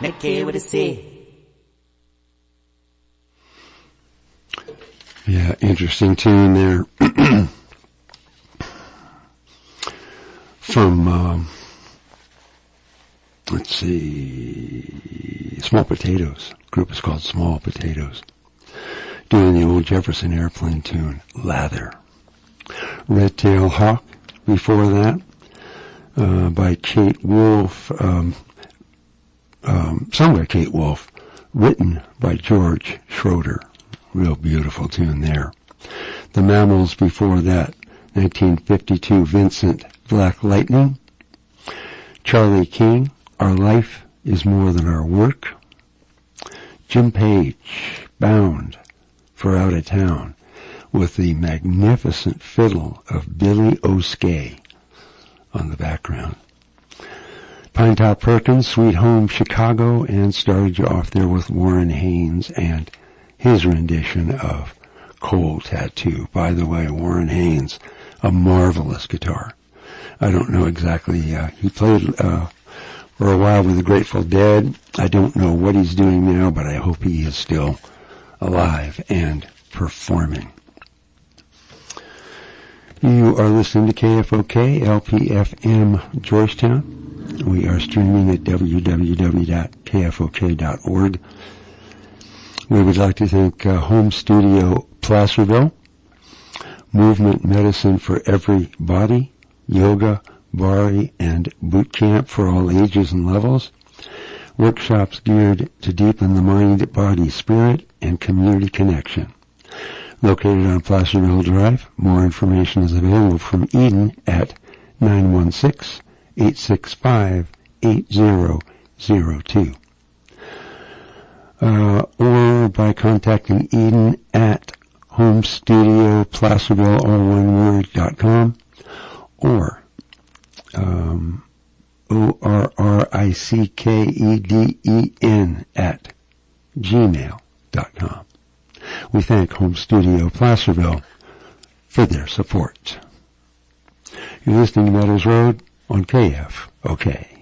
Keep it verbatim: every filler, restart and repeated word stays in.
me care what I say. Yeah, interesting tune there. From, um, let's see, Small Potatoes. The group is called Small Potatoes. Doing the old Jefferson Airplane tune, Lather. Red Tail Hawk, before that, uh, by Kate Wolf, um, um, sung by Kate Wolf, written by George Schroeder. Real beautiful tune there. The Mammals before that, nineteen fifty-two, Vincent, Black Lightning. Charlie King, Our Life is More Than Our Work. Jim Page, Bound for Out of Town, with the magnificent fiddle of Billy O'Skay on the background. Pinetop Perkins, Sweet Home Chicago, and started you off there with Warren Haynes and his rendition of Cold Tattoo. By the way, Warren Haynes, a marvelous guitar. I don't know exactly, uh, he played uh, for a while with the Grateful Dead. I don't know what he's doing now, but I hope he is still alive and performing. You are listening to K F O K, L P F M Georgetown. We are streaming at w w w dot k f o k dot org. We would like to thank uh, Home Studio Placerville, Movement Medicine for Every Body, Yoga, Bari, and Boot Camp for all ages and levels, workshops geared to deepen the mind, body, spirit, and community connection. Located on Placerville Drive, more information is available from Eden at nine one six, eight six five, eight zero zero two. Uh, or by contacting Eden at homestudioplacerville, all one word, dot com, or um, O R R I C K E D E N at gmail dot com. We thank Home Studio Placerville for their support. You're listening to Meadows Road on K F O K.